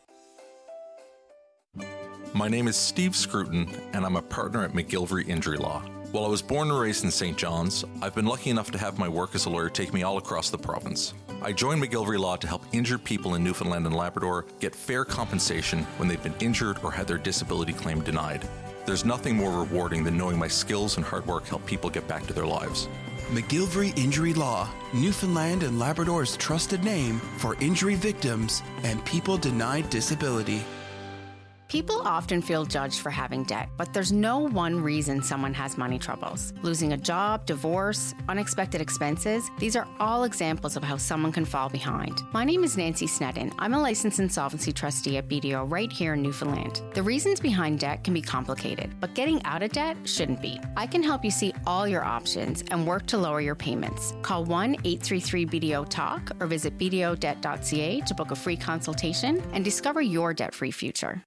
My name is Steve Scruton, and I'm a partner at McGillivray Injury Law. While I was born and raised in St. John's, I've been lucky enough to have my work as a lawyer take me all across the province. I joined McGillivray Law to help injured people in Newfoundland and Labrador get fair compensation when they've been injured or had their disability claim denied. There's nothing more rewarding than knowing my skills and hard work help people get back to their lives. McGillivray Injury Law, Newfoundland and Labrador's trusted name for injury victims and people denied disability. People often feel judged for having debt, but there's no one reason someone has money troubles. Losing a job, divorce, unexpected expenses, these are all examples of how someone can fall behind. My name is Nancy Sneddon. I'm a licensed insolvency trustee at BDO right here in Newfoundland. The reasons behind debt can be complicated, but getting out of debt shouldn't be. I can help you see all your options and work to lower your payments. Call 1-833-BDO-TALK or visit bdodebt.ca to book a free consultation and discover your debt-free future.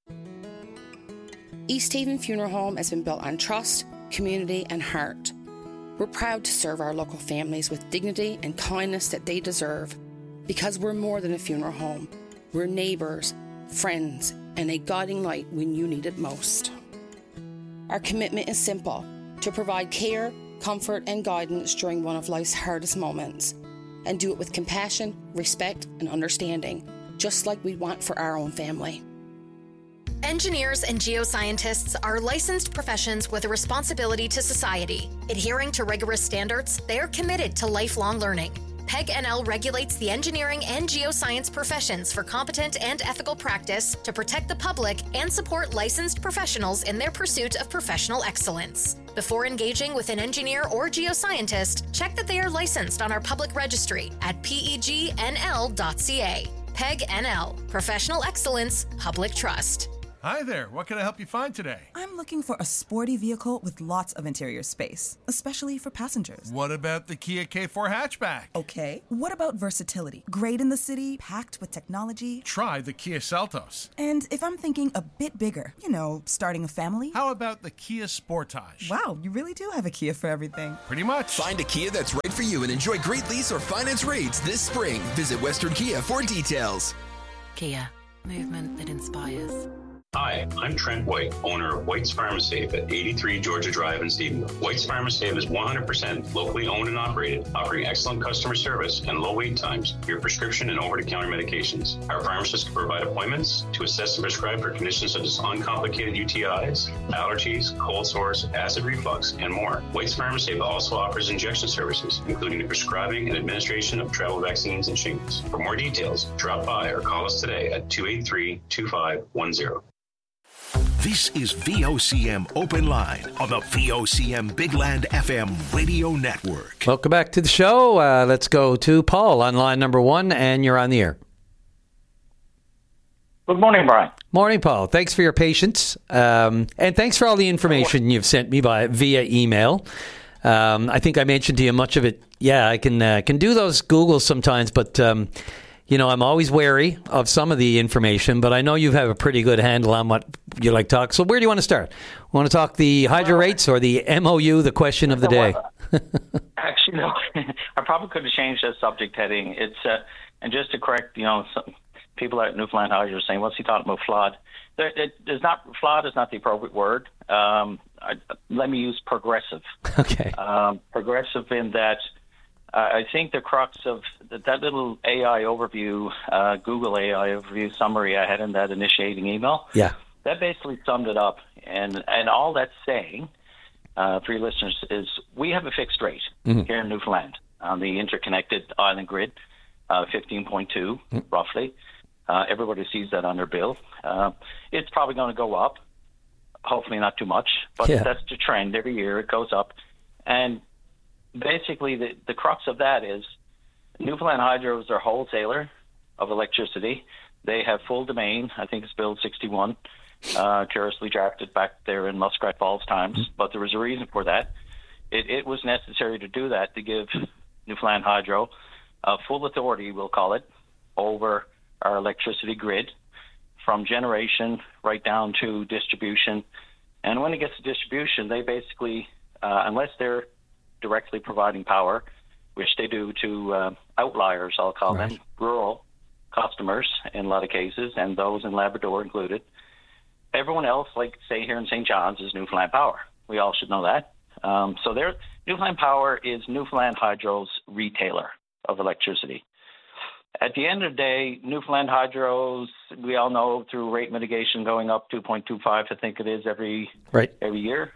East Haven Funeral Home has been built on trust, community, and heart. We're proud to serve our local families with dignity and kindness that they deserve. Because we're more than a funeral home. We're neighbours, friends, and a guiding light when you need it most. Our commitment is simple: to provide care, comfort, and guidance during one of life's hardest moments. And do it with compassion, respect, and understanding, just like we want for our own family. Engineers and geoscientists are licensed professions with a responsibility to society. Adhering to rigorous standards, they are committed to lifelong learning. PEG NL regulates the engineering and geoscience professions for competent and ethical practice to protect the public and support licensed professionals in their pursuit of professional excellence. Before engaging with an engineer or geoscientist, check that they are licensed on our public registry at pegnl.ca. PEG NL, Professional Excellence, Public Trust. Hi there. What can I help you find today? I'm looking for a sporty vehicle with lots of interior space, especially for passengers. What about the Kia K4 hatchback? Okay. What about versatility? Great in the city, packed with technology. Try the Kia Seltos. And if I'm thinking a bit bigger, starting a family? How about the Kia Sportage? Wow, you really do have a Kia for everything. Pretty much. Find a Kia that's right for you and enjoy great lease or finance rates this spring. Visit Western Kia for details. Kia, movement that inspires. Hi, I'm Trent White, owner of White's Pharmasafe at 83 Georgia Drive in Stephenville. White's Pharmasafe is 100% locally owned and operated, offering excellent customer service and low wait times for your prescription and over-the-counter medications. Our pharmacists can provide appointments to assess and prescribe for conditions such as uncomplicated UTIs, allergies, cold sores, acid reflux, and more. White's Pharmasafe also offers injection services, including the prescribing and administration of travel vaccines and shingles. For more details, drop by or call us today at 283-2510. This is VOCM Open Line on the VOCM Big Land FM radio network. Welcome back to the show. Let's go to Paul on line number 1, and you're on the air. Good morning, Brian. Morning, Paul. Thanks for your patience. And thanks for all the information you've sent me via email. I think I mentioned to you much of it. Yeah, I can do those Googles sometimes, but I'm always wary of some of the information, but I know you have a pretty good handle on what you like to talk. So where do you want to start? Want to talk the hydro rates or the MOU, the question of the day? Actually, no. I probably could have changed the subject heading. It's and just to correct, some people at Newfoundland Hydro are saying, what's he talking about, FLOD? FLOD is not the appropriate word. Let me use progressive. Okay. Progressive in that I think the crux of that little AI overview, Google AI overview summary I had in that initiating email, that basically summed it up. And all that's saying, for your listeners, is we have a fixed rate here in Newfoundland on the interconnected island grid, 15.2 roughly. Everybody sees that on their bill. It's probably going to go up, hopefully not too much, but that's the trend. Every year it goes up. And basically, the crux of that is Newfoundland Hydro is their wholesaler of electricity. They have full domain. I think it's Bill 61, curiously drafted back there in Muskrat Falls times. But there was a reason for that. It was necessary to do that to give Newfoundland Hydro full authority, we'll call it, over our electricity grid from generation right down to distribution. And when it gets to distribution, they basically, unless they're directly providing power, which they do to outliers, I'll call them, rural customers in a lot of cases, and those in Labrador included. Everyone else, like say here in St. John's, is Newfoundland Power. We all should know that. So Newfoundland Power is Newfoundland Hydro's retailer of electricity. At the end of the day, Newfoundland Hydro's, we all know through rate mitigation going up 2.25, I think it is, every year.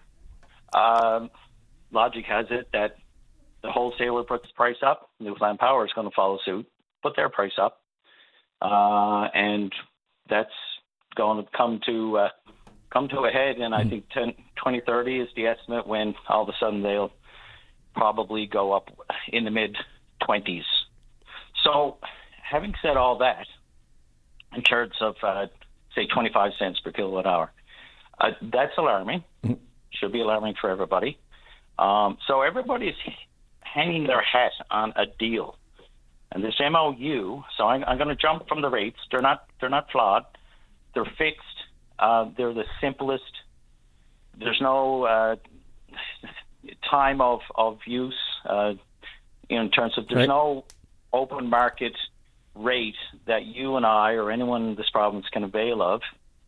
Logic has it that the wholesaler puts the price up. Newfoundland Power is going to follow suit, put their price up, and that's going to come to a head. And I think 2030 is the estimate when all of a sudden they'll probably go up in the mid-20s. So, having said all that, in terms of say 25 cents per kilowatt hour, that's alarming. Should be alarming for everybody. So everybody's hanging their hat on a deal, and this MOU. So I'm going to jump from the rates. They're not flawed. They're fixed. They're the simplest. There's no time of use in terms of there's no open market rate that you and I or anyone in this province can avail of.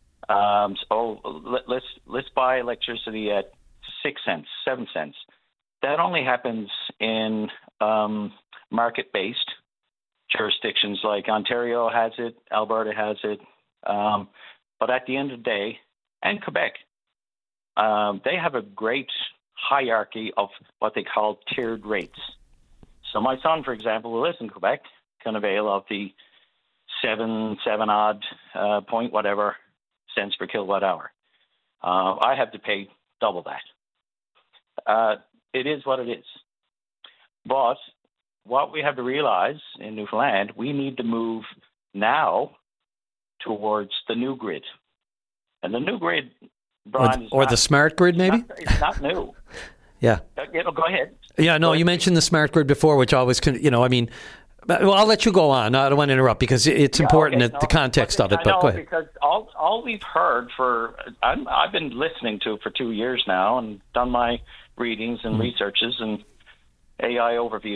Let's buy electricity at 6 cents, 7 cents. That only happens in market-based jurisdictions like Ontario has it, Alberta has it. But at the end of the day, and Quebec, they have a great hierarchy of what they call tiered rates. So my son, for example, who lives in Quebec, can avail of the 7 odd point whatever cents per kilowatt hour. I have to pay double that. It is what it is. But what we have to realize in Newfoundland, we need to move now towards the new grid. And the new grid, Brian, or the smart grid, maybe? It's not new. Yeah. Go ahead. Yeah, no, you mentioned the smart grid before, which always, I mean, well, I'll let you go on. I don't want to interrupt because it's important the context of it, but go ahead. Because all we've heard I've been listening to for 2 years now and done my readings and researches and AI overview